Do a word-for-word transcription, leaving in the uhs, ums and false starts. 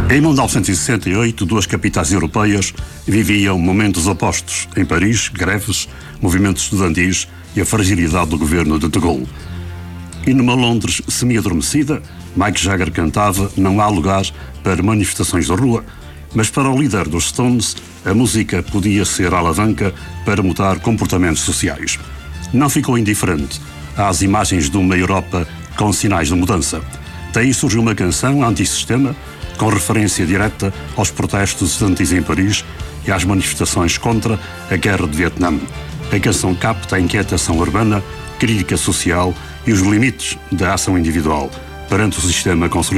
Em mil novecentos e sessenta e oito, duas capitais europeias viviam momentos opostos. Em Paris, greves, movimentos estudantis e a fragilidade do governo de De Gaulle. E numa Londres semi-adormecida, Mick Jagger cantava "Não há lugar para manifestações da rua", mas para o líder dos Stones, a música podia ser a alavanca para mudar comportamentos sociais. Não ficou indiferente às imagens de uma Europa com sinais de mudança. Daí surgiu uma canção antissistema, com referência direta aos protestos estudantis em Paris e às manifestações contra a guerra de Vietnã. A canção capta a inquietação urbana, crítica social e os limites da ação individual perante o sistema consolidado.